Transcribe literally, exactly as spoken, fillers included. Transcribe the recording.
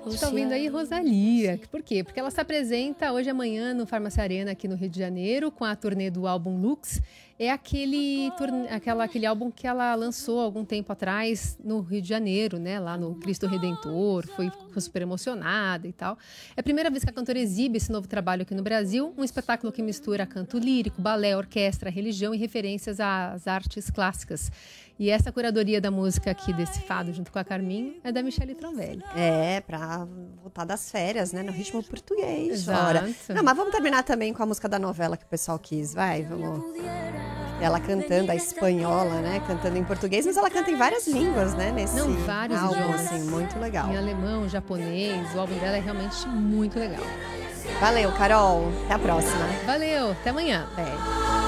Você está ouvindo aí Rosalía. Por quê? Porque ela se apresenta hoje e amanhã no Farmácia Arena aqui no Rio de Janeiro com a turnê do álbum Lux. É aquele, turne... Aquela, aquele álbum que ela lançou algum tempo atrás no Rio de Janeiro, né? Lá no Cristo Redentor, foi, foi super emocionada e tal. É a primeira vez que a cantora exibe esse novo trabalho aqui no Brasil, um espetáculo que mistura canto lírico, balé, orquestra, religião e referências às artes clássicas. E essa curadoria da música aqui desse fado, junto com a Carminho, é da Michele Tronvelli. É, pra voltar das férias, né? No ritmo português. Exato. Ora. Não, mas vamos terminar também com a música da novela que o pessoal quis. Vai, vamos... Ela cantando a espanhola, né? Cantando em português, mas ela canta em várias línguas, né? Nesse Não, vários álbum, idiomas. assim, muito legal. Em alemão, japonês, o álbum dela é realmente muito legal. Valeu, Carol. Até a próxima. Valeu, até amanhã. É.